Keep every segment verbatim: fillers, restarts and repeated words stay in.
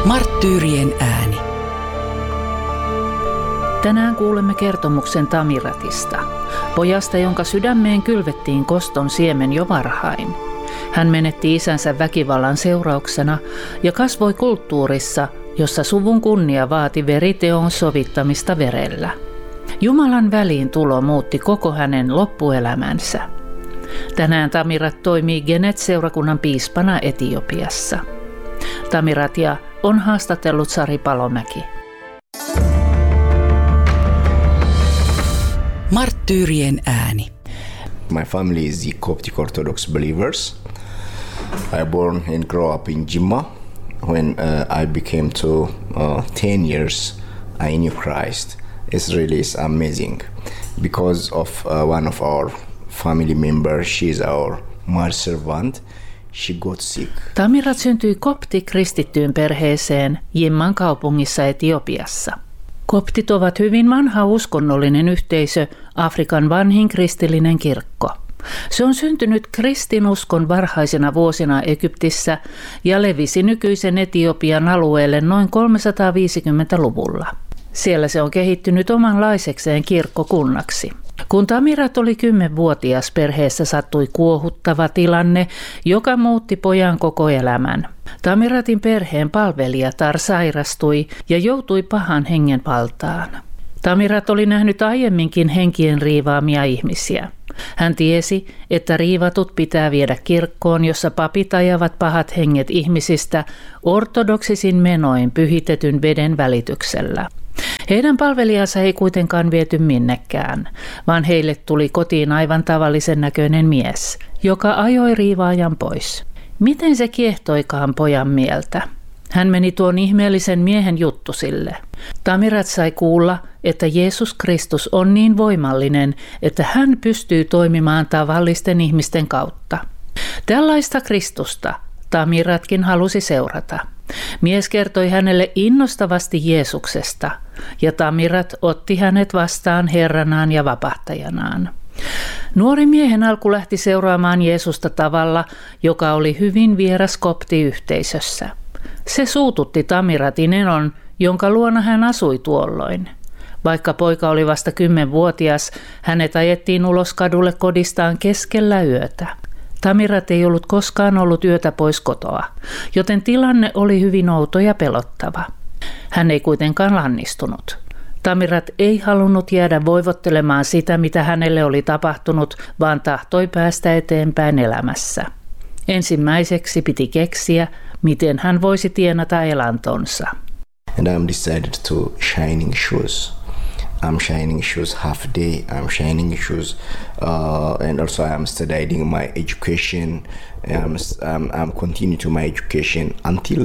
Marttyyrien ääni. Tänään kuulemme kertomuksen Tamiratista, pojasta, jonka sydämeen kylvettiin koston siemen jo varhain. Hän menetti isänsä väkivallan seurauksena ja kasvoi kulttuurissa, jossa suvun kunnia vaati veriteon sovittamista verellä. Jumalan väliin tulo muutti koko hänen loppuelämänsä. Tänään Tamirat toimii Genet-seurakunnan piispana Etiopiassa. Tamiratia on haastatellut Sari Palomäki. Marttyyrien ääni. My family is the Coptic Orthodox believers. I born and grew up in Jimma. When uh, I became to uh, ten years, I knew Christ. It's really is amazing because of uh, one of our family members. She's our mother servant. She got sick. Tamirat syntyi kopti-kristittyyn perheeseen Jimman kaupungissa Etiopiassa. Koptit ovat hyvin vanha uskonnollinen yhteisö, Afrikan vanhin kristillinen kirkko. Se on syntynyt kristinuskon varhaisena vuosina Egyptissä ja levisi nykyisen Etiopian alueelle noin kolmesataaviisikymmentäluvulla. Siellä se on kehittynyt omanlaisekseen kirkkokunnaksi. Kun Tamirat oli kymmenvuotias, perheessä sattui kuohuttava tilanne, joka muutti pojan koko elämän. Tamiratin perheen palvelijatar sairastui ja joutui pahan hengen valtaan. Tamirat oli nähnyt aiemminkin henkien riivaamia ihmisiä. Hän tiesi, että riivatut pitää viedä kirkkoon, jossa papit ajavat pahat henget ihmisistä ortodoksisin menoin pyhitetyn veden välityksellä. Heidän palvelijansa ei kuitenkaan viety minnekään, vaan heille tuli kotiin aivan tavallisen näköinen mies, joka ajoi riivaajan pois. Miten se kiehtoikaan pojan mieltä? Hän meni tuon ihmeellisen miehen juttusille. Tamirat sai kuulla, että Jeesus Kristus on niin voimallinen, että hän pystyy toimimaan tavallisten ihmisten kautta. Tällaista Kristusta Tamiratkin halusi seurata. Mies kertoi hänelle innostavasti Jeesuksesta, ja Tamirat otti hänet vastaan Herranaan ja vapahtajanaan. Nuori miehen alku lähti seuraamaan Jeesusta tavalla, joka oli hyvin vieras koptiyhteisössä. Se suututti Tamiratin enon, jonka luona hän asui tuolloin. Vaikka poika oli vasta kymmenvuotias, hänet ajettiin ulos kadulle kodistaan keskellä yötä. Tamirat ei ollut koskaan ollut yötä pois kotoa, joten tilanne oli hyvin outo ja pelottava. Hän ei kuitenkaan lannistunut. Tamirat ei halunnut jäädä voivottelemaan sitä, mitä hänelle oli tapahtunut, vaan tahtoi päästä eteenpäin elämässä. Ensimmäiseksi piti keksiä, miten hän voisi tienata elantonsa. And I'm decided to shining shoes. I'm shining shoes half day. I'm shining shoes, uh, and also I'm studying my education. I'm I'm, I'm continue to my education until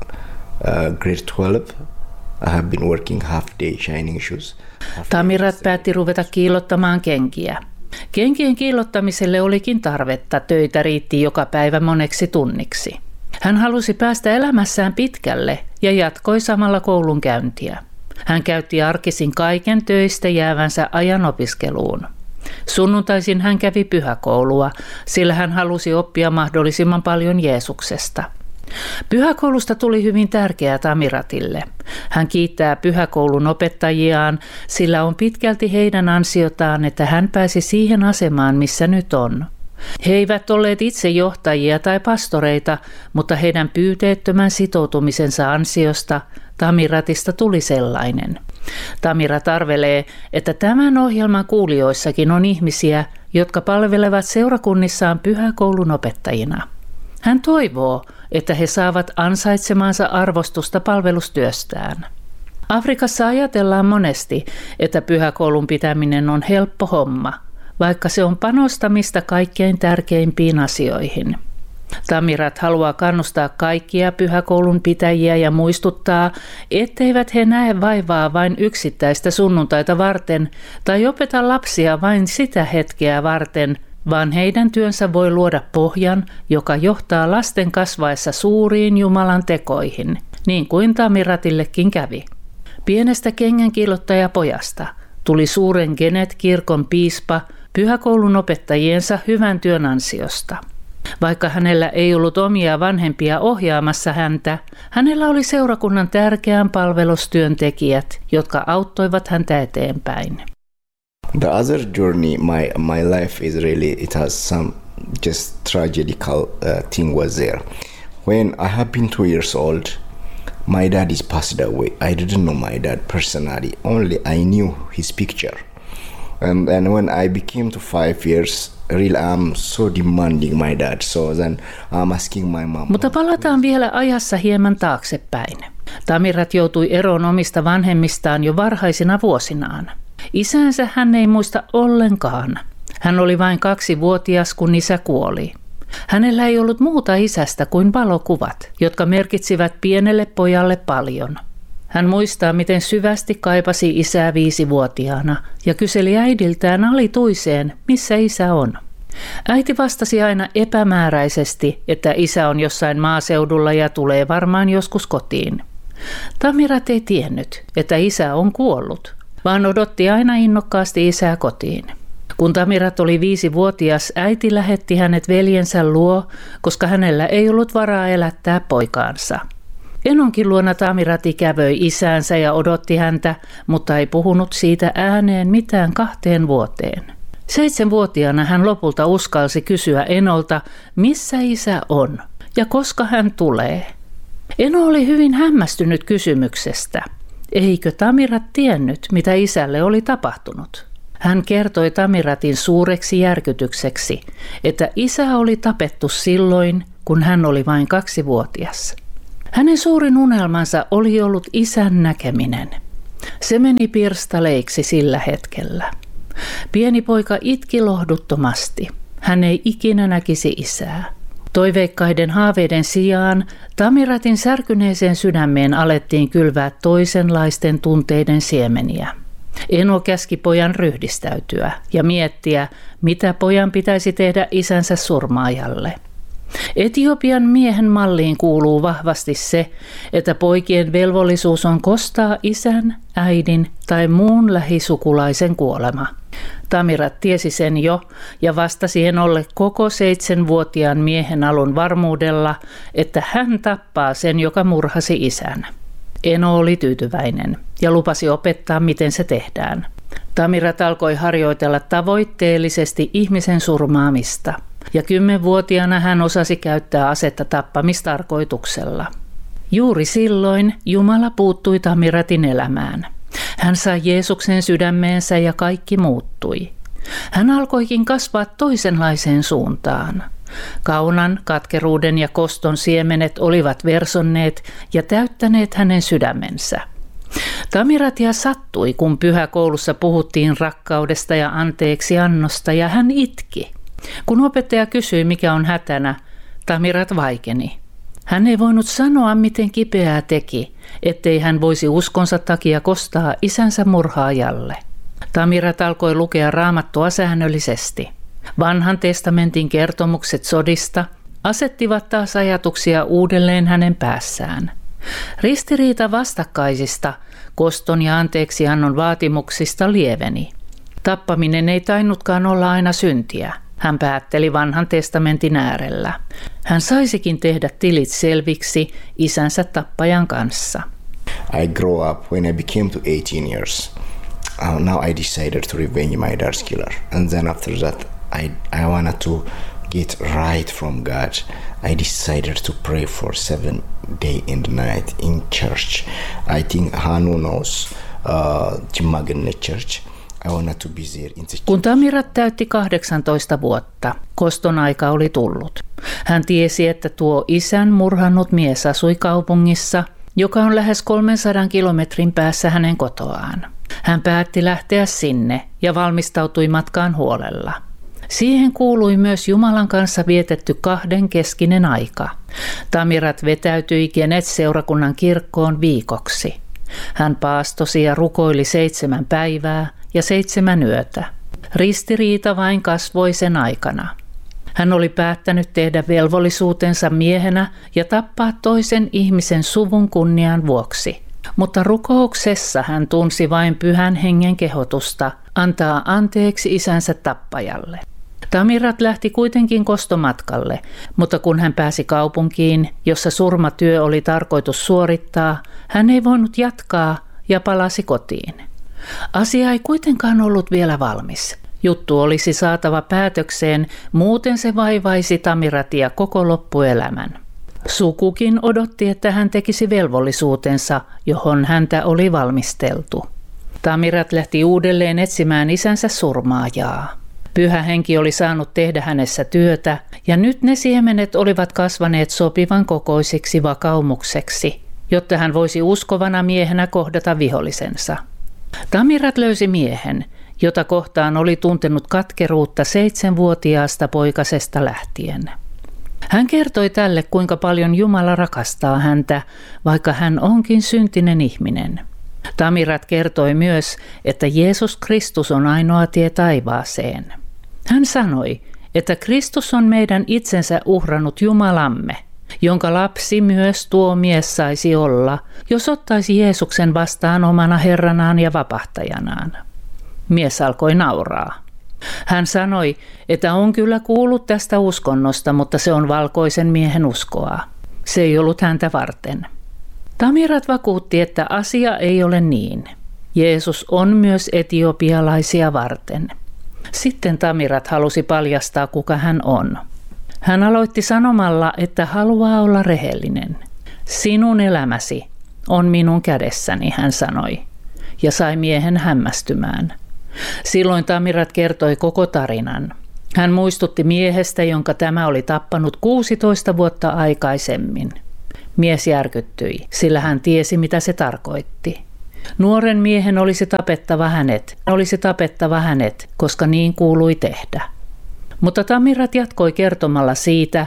uh, grade twelve. I have been working half day shining shoes. Tamirat päätti ruveta kiillottamaan kenkiä. Kenkien kiillottamiselle olikin tarvetta, töitä riitti joka päivä moneksi tunniksi. Hän halusi päästä elämässään pitkälle ja jatkoi samalla koulunkäyntiä. Hän käytti arkisin kaiken töistä jäävänsä ajan opiskeluun. Sunnuntaisin hän kävi pyhäkoulua, sillä hän halusi oppia mahdollisimman paljon Jeesuksesta. Pyhäkoulusta tuli hyvin tärkeää Tamiratille. Hän kiittää pyhäkoulun opettajiaan, sillä on pitkälti heidän ansiotaan, että hän pääsi siihen asemaan, missä nyt on. He eivät olleet itse johtajia tai pastoreita, mutta heidän pyyteettömän sitoutumisensa ansiosta Tamiratista tuli sellainen. Tamirat arvelee, että tämän ohjelman kuulijoissakin on ihmisiä, jotka palvelevat seurakunnissaan pyhäkoulun opettajina. Hän toivoo, että he saavat ansaitsemansa arvostusta palvelustyöstään. Afrikassa ajatellaan monesti, että pyhäkoulun pitäminen on helppo homma, vaikka se on panostamista kaikkein tärkeimpiin asioihin. Tamirat haluaa kannustaa kaikkia pyhäkoulun pitäjiä ja muistuttaa, etteivät he näe vaivaa vain yksittäistä sunnuntaita varten tai opeta lapsia vain sitä hetkeä varten, vaan heidän työnsä voi luoda pohjan, joka johtaa lasten kasvaessa suuriin Jumalan tekoihin, niin kuin Tamiratillekin kävi. Pienestä kengänkiillottajapojasta tuli suuren Genet-kirkon piispa pyhäkoulun opettajiensa hyvän työn ansiosta. Vaikka hänellä ei ollut omia vanhempia ohjaamassa häntä, hänellä oli seurakunnan tärkeän palvelustyöntekijät, jotka auttoivat häntä eteenpäin. The other journey, my my life is really, it has some just tragedical uh, thing was there. When I have been two years old, my dad is passed away. I didn't know my dad personally, only I knew his picture. And then when I became to five years, really I'm so demanding my dad. So then I'm asking my mom. Mutta palataan vielä ajassa hieman taaksepäin. Tamirat joutui eroon omista vanhemmistaan jo varhaisina vuosinaan. Isänsä hän ei muista ollenkaan. Hän oli vain kaksivuotias, kun isä kuoli. Hänellä ei ollut muuta isästä kuin valokuvat, jotka merkitsivät pienelle pojalle paljon. Hän muistaa, miten syvästi kaipasi isää viisivuotiaana ja kyseli äidiltään alituiseen, missä isä on. Äiti vastasi aina epämääräisesti, että isä on jossain maaseudulla ja tulee varmaan joskus kotiin. Tamirat ei tiennyt, että isä on kuollut, vaan odotti aina innokkaasti isää kotiin. Kun Tamirat oli viisivuotias, äiti lähetti hänet veljensä luo, koska hänellä ei ollut varaa elättää poikaansa. Enonkin luona Tamirat ikävöi isäänsä ja odotti häntä, mutta ei puhunut siitä ääneen mitään kahteen vuoteen. Seitsemänvuotiaana hän lopulta uskalsi kysyä Enolta, missä isä on ja koska hän tulee. Eno oli hyvin hämmästynyt kysymyksestä. Eikö Tamirat tiennyt, mitä isälle oli tapahtunut? Hän kertoi Tamiratin suureksi järkytykseksi, että isä oli tapettu silloin, kun hän oli vain kaksivuotias. Hänen suurin unelmansa oli ollut isän näkeminen. Se meni pirstaleiksi sillä hetkellä. Pieni poika itki lohduttomasti. Hän ei ikinä näkisi isää. Toiveikkaiden haaveiden sijaan Tamiratin särkyneeseen sydämeen alettiin kylvää toisenlaisten tunteiden siemeniä. Eno käski pojan ryhdistäytyä ja miettiä, mitä pojan pitäisi tehdä isänsä surmaajalle. Etiopian miehen malliin kuuluu vahvasti se, että poikien velvollisuus on kostaa isän, äidin tai muun lähisukulaisen kuolema. Tamirat tiesi sen jo ja vastasi Enolle koko seitsemänvuotiaan miehen alun varmuudella, että hän tappaa sen, joka murhasi isän. Eno oli tyytyväinen ja lupasi opettaa, miten se tehdään. Tamirat alkoi harjoitella tavoitteellisesti ihmisen surmaamista, ja kymmenvuotiaana hän osasi käyttää asetta tappamistarkoituksella. Juuri silloin Jumala puuttui Tamiratin elämään. Hän sai Jeesuksen sydämeensä ja kaikki muuttui. Hän alkoikin kasvaa toisenlaiseen suuntaan. Kaunan, katkeruuden ja koston siemenet olivat versonneet ja täyttäneet hänen sydämensä. Tamiratia sattui, kun pyhäkoulussa puhuttiin rakkaudesta ja anteeksiannosta, ja hän itki. Kun opettaja kysyi, mikä on hätänä, Tamirat vaikeni. Hän ei voinut sanoa, miten kipeää teki, ettei hän voisi uskonsa takia kostaa isänsä murhaajalle. Tamirat alkoi lukea Raamattua säännöllisesti. Vanhan testamentin kertomukset sodista asettivat taas ajatuksia uudelleen hänen päässään. Ristiriita vastakkaisista, koston ja anteeksiannon vaatimuksista lieveni. Tappaminen ei tainnutkaan olla aina syntiä. Hän päätteli vanhan testamentin äärellä. Hän saisikin tehdä tilit selviksi isänsä tappajan kanssa. I grew up when I became to eighteen years. Uh, now I decided to revenge my dad's killer. And then after that, I, I wanted to get right from God. I decided to pray for seven day and night in church. I think Hanu knows uh, Jimmaganne Church. I wanted to be there in the church. Kun Tamirat täytti kahdeksantoista vuotta, koston aika oli tullut. Hän tiesi, että tuo isän murhannut mies asui kaupungissa, joka on lähes kolmensadan kilometrin päässä hänen kotoaan. Hän päätti lähteä sinne ja valmistautui matkaan huolella. Siihen kuului myös Jumalan kanssa vietetty kahden keskinen aika. Tamirat vetäytyi Genet-seurakunnan kirkkoon viikoksi. Hän paastosi ja rukoili seitsemän päivää ja seitsemän yötä. Ristiriita vain kasvoi sen aikana. Hän oli päättänyt tehdä velvollisuutensa miehenä ja tappaa toisen ihmisen suvun kunnian vuoksi. Mutta rukouksessa hän tunsi vain pyhän hengen kehotusta antaa anteeksi isänsä tappajalle. Tamirat lähti kuitenkin kostomatkalle, mutta kun hän pääsi kaupunkiin, jossa surmatyö oli tarkoitus suorittaa, hän ei voinut jatkaa ja palasi kotiin. Asia ei kuitenkaan ollut vielä valmis. Juttu olisi saatava päätökseen, muuten se vaivaisi Tamiratia koko loppuelämän. Sukukin odotti, että hän tekisi velvollisuutensa, johon häntä oli valmisteltu. Tamirat lähti uudelleen etsimään isänsä surmaajaa. Pyhä henki oli saanut tehdä hänessä työtä, ja nyt ne siemenet olivat kasvaneet sopivan kokoisiksi vakaumukseksi, jotta hän voisi uskovana miehenä kohdata vihollisensa. Tamirat löysi miehen, jota kohtaan oli tuntenut katkeruutta seitsemänvuotiaasta poikasesta lähtien. Hän kertoi tälle, kuinka paljon Jumala rakastaa häntä, vaikka hän onkin syntinen ihminen. Tamirat kertoi myös, että Jeesus Kristus on ainoa tie taivaaseen. Hän sanoi, että Kristus on meidän itsensä uhrannut Jumalamme, jonka lapsi myös tuo mies saisi olla, jos ottaisi Jeesuksen vastaan omana Herranaan ja vapahtajanaan. Mies alkoi nauraa. Hän sanoi, että on kyllä kuullut tästä uskonnosta, mutta se on valkoisen miehen uskoa. Se ei ollut häntä varten. Tamirat vakuutti, että asia ei ole niin. Jeesus on myös etiopialaisia varten. Sitten Tamirat halusi paljastaa, kuka hän on. Hän aloitti sanomalla, että haluaa olla rehellinen. Sinun elämäsi on minun kädessäni, hän sanoi, ja sai miehen hämmästymään. Silloin Tamirat kertoi koko tarinan. Hän muistutti miehestä, jonka tämä oli tappanut kuusitoista vuotta aikaisemmin. Mies järkyttyi, sillä hän tiesi, mitä se tarkoitti. Nuoren miehen olisi tapettava hänet, olisi tapettava hänet, koska niin kuului tehdä. Mutta Tamirat jatkoi kertomalla siitä,